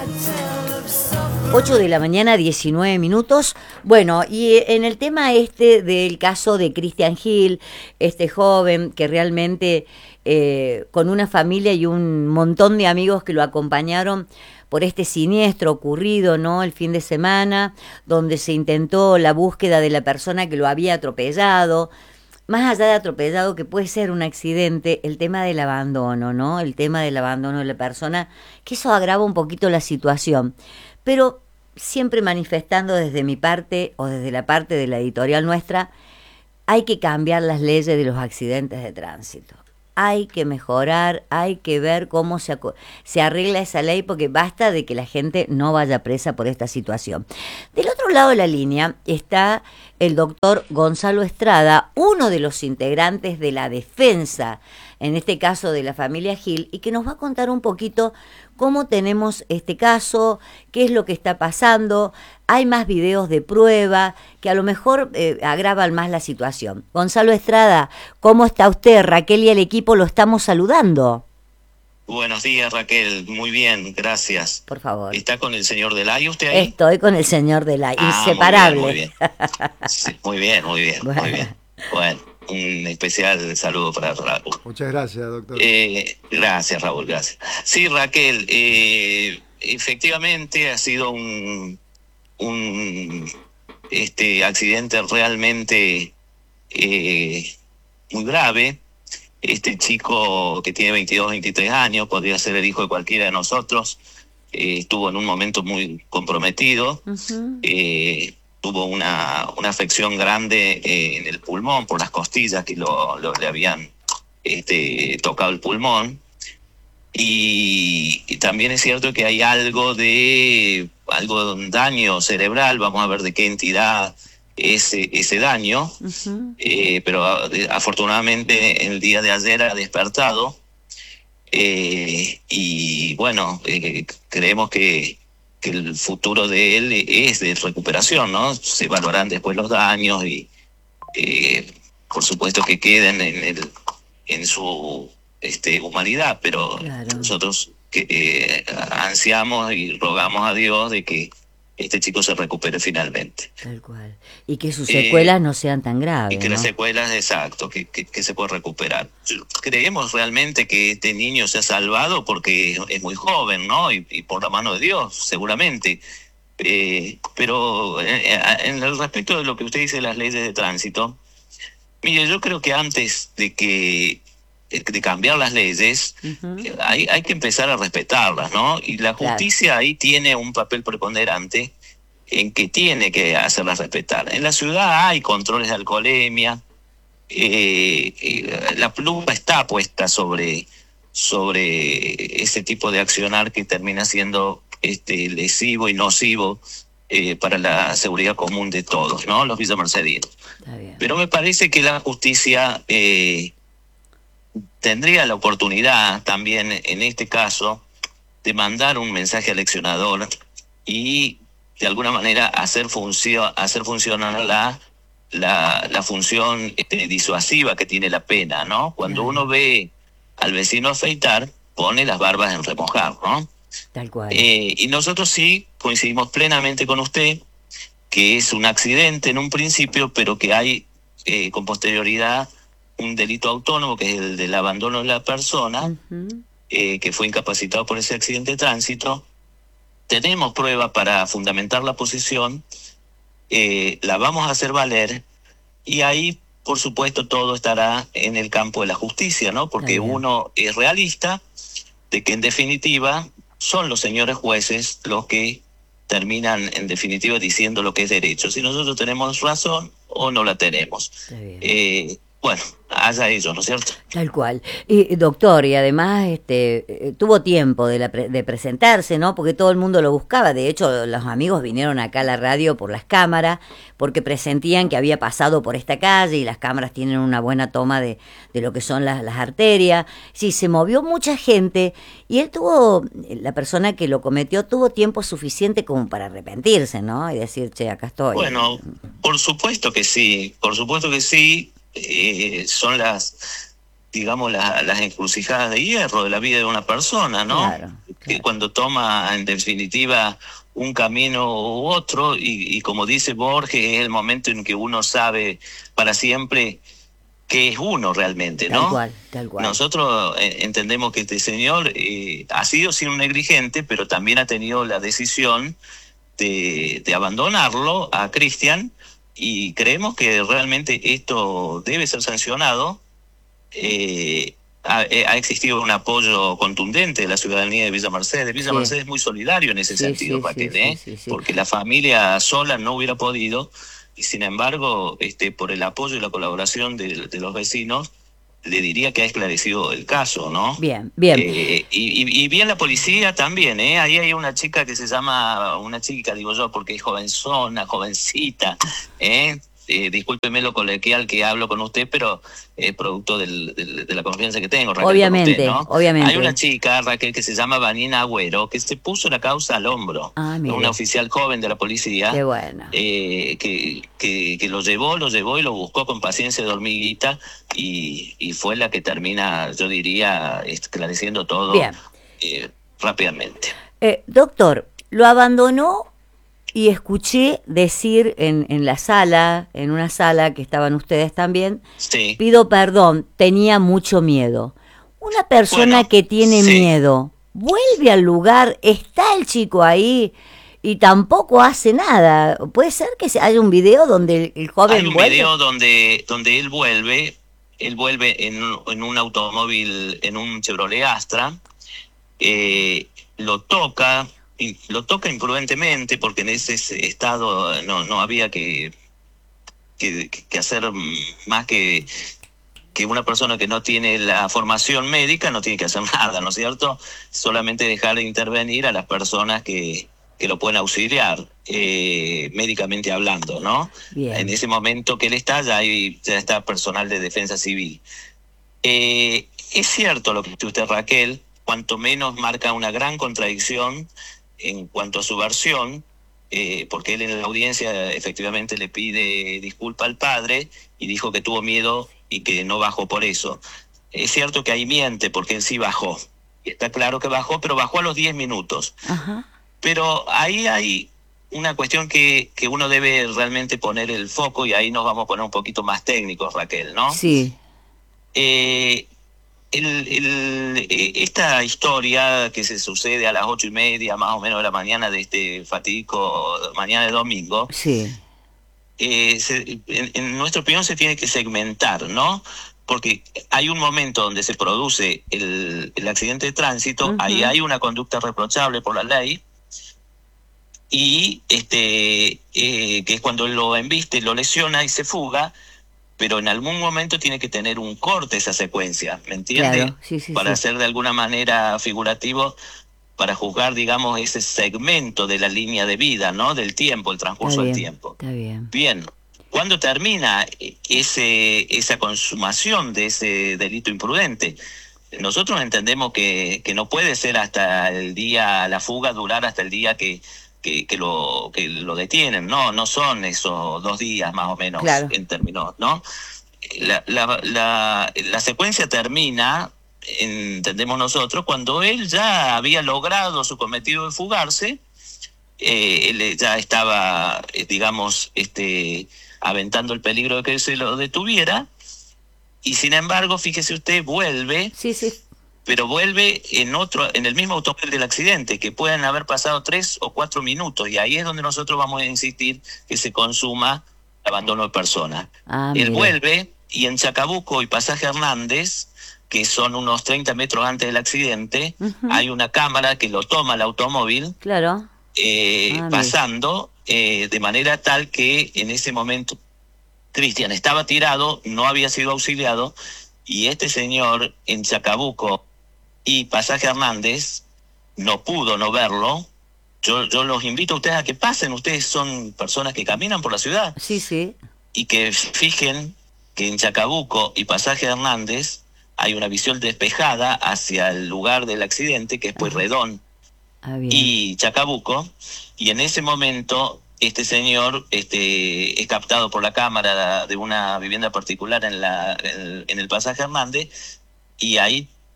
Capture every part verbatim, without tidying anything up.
ocho de la mañana, diecinueve minutos. Bueno, y en el tema este del caso de Christian Hill, este joven que realmente eh, con una familia y un montón de amigos que lo acompañaron por este siniestro ocurrido, ¿no?, el fin de semana, donde se intentó la búsqueda de la persona que lo había atropellado. Más allá de atropellado, que puede ser un accidente, el tema del abandono, ¿no? El tema del abandono de la persona, que eso agrava un poquito la situación. Pero siempre manifestando desde mi parte o desde la parte de la editorial nuestra, hay que cambiar las leyes de los accidentes de tránsito. Hay que mejorar, hay que ver cómo se, se arregla esa ley, porque basta de que la gente no vaya presa por esta situación. Del otro lado de la línea está el doctor Gonzalo Estrada, uno de los integrantes de la defensa, en este caso de la familia Hill, y que nos va a contar un poquito cómo tenemos este caso, qué es lo que está pasando. Hay más videos de prueba que a lo mejor eh, agravan más la situación. Gonzalo Estrada, ¿cómo está usted? Raquel y el equipo lo estamos saludando. Buenos días, Raquel. Muy bien, gracias. Por favor. ¿Está con el señor Delay usted ahí? Estoy con el señor Delay, ah, inseparable. Muy bien, muy bien. Sí, muy bien, muy bien, bueno. muy bien. Bueno, un especial saludo para Raúl. Muchas gracias, doctor. Eh, gracias, Raúl, gracias. Sí, Raquel, eh, efectivamente ha sido un, un este accidente realmente eh, muy grave. Este chico que tiene veintidós, veintitrés años, podría ser el hijo de cualquiera de nosotros, eh, estuvo en un momento muy comprometido, uh-huh. eh, tuvo una, una afección grande eh, en el pulmón por las costillas que lo, lo, le habían este, tocado el pulmón. Y, y también es cierto que hay algo de, algo de un daño cerebral, vamos a ver de qué entidad ese ese daño, uh-huh. eh, pero afortunadamente el día de ayer ha despertado eh, y bueno, eh, creemos que, que el futuro de él es de recuperación, ¿no? Se evaluarán después los daños y eh, por supuesto que queden en el en su este humanidad, pero claro. nosotros que eh, ansiamos y rogamos a Dios de que este chico se recupere finalmente. Tal cual. Y que sus secuelas eh, no sean tan graves. Y que ¿no? las secuelas, exacto, que, que, que se puede recuperar. Creemos realmente que este niño se ha salvado porque es muy joven, ¿no? Y, y por la mano de Dios, seguramente. Eh, pero eh, en el respecto de lo que usted dice de las leyes de tránsito, mire, yo creo que antes de que de cambiar las leyes, uh-huh. hay, hay que empezar a respetarlas, ¿no? Y la justicia claro. ahí tiene un papel preponderante en que tiene que hacerlas respetar. En la ciudad hay controles de alcoholemia, eh, eh, la pluma está puesta sobre, sobre ese tipo de accionar que termina siendo este, lesivo y nocivo eh, para la seguridad común de todos, ¿no? Los villamercedinos. Pero me parece que la justicia Eh, tendría la oportunidad también en este caso de mandar un mensaje aleccionador y de alguna manera hacer función hacer funcionar la la, la función este, disuasiva que tiene la pena, ¿no? Cuando uno ve al vecino afeitar, pone las barbas en remojar, ¿no? Tal cual. Eh, y nosotros sí coincidimos plenamente con usted que es un accidente en un principio, pero que hay eh, con posterioridad un delito autónomo que es el del abandono de la persona, uh-huh. eh, que fue incapacitado por ese accidente de tránsito. Tenemos prueba para fundamentar la posición, eh, la vamos a hacer valer y ahí, por supuesto, todo estará en el campo de la justicia, ¿no? Porque uno es realista de que en definitiva son los señores jueces los que terminan en definitiva diciendo lo que es derecho. Si nosotros tenemos razón o no la tenemos. Eh, bueno, haya ellos, ¿no es cierto? Tal cual. Y doctor, y además este eh, tuvo tiempo de, la pre- de presentarse, ¿no? Porque todo el mundo lo buscaba. De hecho, los amigos vinieron acá a la radio por las cámaras, porque presentían que había pasado por esta calle y las cámaras tienen una buena toma de, de lo que son las, las arterias. Sí, se movió mucha gente y él tuvo, la persona que lo cometió, tuvo tiempo suficiente como para arrepentirse, ¿no? Y decir, che, acá estoy. Bueno, por supuesto que sí, por supuesto que sí. Eh, son las, digamos, las, las encrucijadas de hierro de la vida de una persona, ¿no? Claro, que cuando toma en definitiva un camino u otro, y, y como dice Borges, es el momento en que uno sabe para siempre qué es uno realmente, ¿no? Tal cual, tal cual. Nosotros eh, entendemos que este señor eh, ha sido sí un negligente, pero también ha tenido la decisión de, de abandonarlo a Cristian, y creemos que realmente esto debe ser sancionado. Eh, ha, ha existido un apoyo contundente de la ciudadanía de Villa Mercedes. Villa Sí. Mercedes es muy solidario en ese Sí, sentido, sí, Raquel, sí, ¿eh? sí, sí, sí. Porque la familia sola no hubiera podido, y sin embargo, este, por el apoyo y la colaboración de, de los vecinos, le diría que ha esclarecido el caso, ¿no? Bien, bien. Eh, y, y, y bien la policía también, ¿eh? Ahí hay una chica que se llama, una chica, digo yo, porque es jovenzona, jovencita, ¿eh? Eh, discúlpeme lo coloquial que hablo con usted, pero es producto del, del, de la confianza que tengo, Raquel, Obviamente, con usted, ¿no? obviamente. Hay una chica, Raquel, que se llama Vanina Agüero, que se puso la causa al hombro. Ah, Es mire. una oficial joven de la policía. Qué bueno. Eh, que, que, que lo llevó, lo llevó y lo buscó con paciencia de hormiguita, y, y fue la que termina, yo diría, esclareciendo todo. Bien. Eh, rápidamente. Eh, doctor, lo abandonó y escuché decir en, en la sala, en una sala que estaban ustedes también, Sí. pido perdón, tenía mucho miedo. Una persona Bueno, que tiene sí. miedo, vuelve al lugar, está el chico ahí y tampoco hace nada. ¿Puede ser que se- haya un video donde el, el joven Hay un vuelve? video donde, donde él vuelve, él vuelve en, un- en un automóvil, en un Chevrolet Astra, eh, lo toca, y lo toca imprudentemente, porque en ese estado no, no había que, que, que hacer más que, que una persona que no tiene la formación médica no tiene que hacer nada, ¿no es cierto? Solamente dejar de intervenir a las personas que, que lo pueden auxiliar, eh, médicamente hablando, ¿no? Bien. En ese momento que él está, ya, hay, ya está personal de defensa civil. Eh, es cierto lo que dice usted, Raquel, cuanto menos marca una gran contradicción en cuanto a su versión, eh, porque él en la audiencia efectivamente le pide disculpa al padre y dijo que tuvo miedo y que no bajó por eso. Es cierto que ahí miente, porque él sí bajó. Y está claro que bajó, pero bajó a los diez minutos. Ajá. Pero ahí hay una cuestión que, que uno debe realmente poner el foco, y ahí nos vamos a poner un poquito más técnicos, Raquel, ¿no? Sí. Eh, el, el, eh, esta historia que se sucede a las ocho y media más o menos de la mañana de este fatídico mañana de domingo, Sí. eh, se, en, en nuestra opinión se tiene que segmentar, ¿no? Porque hay un momento donde se produce el, el accidente de tránsito, Ujú. ahí hay una conducta reprochable por la ley, y este eh, que es cuando él lo embiste, lo lesiona y se fuga, pero en algún momento tiene que tener un corte esa secuencia, ¿me entiende? Claro, sí, sí, Para sí. ser de alguna manera figurativo, para juzgar, digamos, ese segmento de la línea de vida, ¿no? Del tiempo, el Está transcurso del bien, tiempo. está bien. Bien, ¿cuándo termina ese esa consumación de ese delito imprudente? Nosotros entendemos que, que no puede ser hasta el día, la fuga durar hasta el día que, que, que, lo, que lo detienen, no, no son esos dos días más o menos, Claro. en términos, ¿no? La, la, la, la secuencia termina, entendemos nosotros, cuando él ya había logrado su cometido de fugarse. Eh, él ya estaba, eh, digamos, este, aventando el peligro de que se lo detuviera, y sin embargo, fíjese usted, vuelve, Sí, sí. pero vuelve en otro, en el mismo automóvil del accidente, que pueden haber pasado tres o cuatro minutos, y ahí es donde nosotros vamos a insistir que se consuma abandono de personas. Ah, Él mire. vuelve, y en Chacabuco y Pasaje Hernández, que son unos treinta metros antes del accidente, Ujú. hay una cámara que lo toma el automóvil, Claro. eh, Ah, mire. pasando, eh, de manera tal que en ese momento Cristian estaba tirado, no había sido auxiliado, y este señor en Chacabuco y Pasaje Hernández no pudo no verlo. Yo, yo los invito a ustedes a que pasen, ustedes son personas que caminan por la ciudad, Sí, sí. y que fijen que en Chacabuco y Pasaje Hernández hay una visión despejada hacia el lugar del accidente, que es Pueyrredón Ah, bien. y Chacabuco, y en ese momento este señor este, es captado por la cámara de una vivienda particular en, la, en, en el Pasaje Hernández, y ahí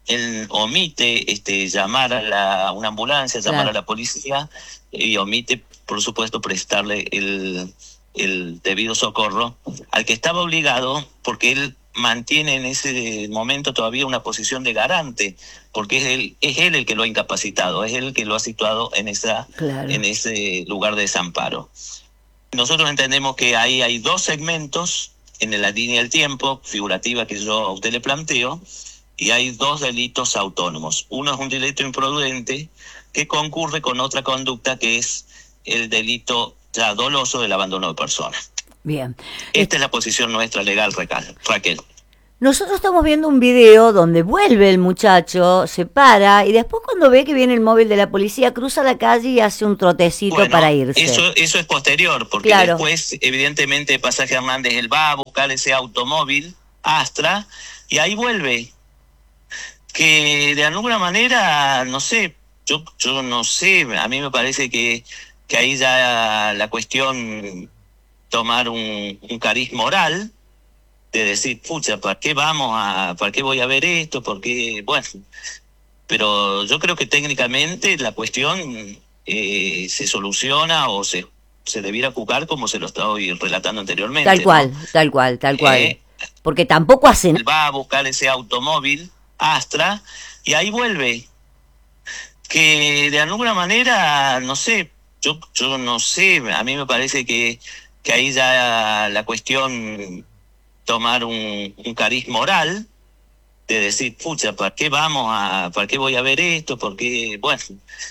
él omite este, llamar a la, una ambulancia, llamar Claro. a la policía y omite, por supuesto, prestarle el, el debido socorro al que estaba obligado, porque él mantiene en ese momento todavía una posición de garante, porque es él, es él el que lo ha incapacitado, es él el que lo ha situado en, esa, Claro. en ese lugar de desamparo. Nosotros entendemos que ahí hay dos segmentos en la línea del tiempo figurativa que yo a usted le planteo, y hay dos delitos autónomos. Uno es un delito imprudente que concurre con otra conducta que es el delito ya doloso del abandono de personas. Bien. Esta es la posición nuestra legal, Raquel. Nosotros estamos viendo un video donde vuelve el muchacho, se para y después cuando ve que viene el móvil de la policía cruza la calle y hace un trotecito bueno, para irse. Eso, eso es posterior, porque claro. después evidentemente Pasaje Hernández él va a buscar ese automóvil Astra y ahí vuelve. Que de alguna manera, no sé, yo, yo no sé, a mí me parece que, que ahí ya la cuestión tomar un, un cariz moral de decir, pucha, ¿para qué vamos a, para qué voy a ver esto? ¿Por qué? Bueno, pero yo creo que técnicamente la cuestión eh, se soluciona o se, se debiera juzgar como se lo estoy relatando anteriormente. Tal cual, ¿no? tal cual, tal cual. Eh, Porque tampoco hacen... Él va a buscar ese automóvil Astra y ahí vuelve. Que de alguna manera, no sé, yo, yo no sé, a mí me parece que, que ahí ya la cuestión tomar un, un cariz moral de decir, pucha, ¿para qué vamos a, para qué voy a ver esto? Porque, bueno,